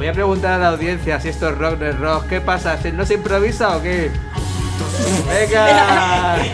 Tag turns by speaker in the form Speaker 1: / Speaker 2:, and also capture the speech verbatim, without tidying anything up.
Speaker 1: Voy a preguntar a la audiencia si esto es rock no es rock. ¿Qué pasa? ¿No se improvisa o qué? ¡Venga!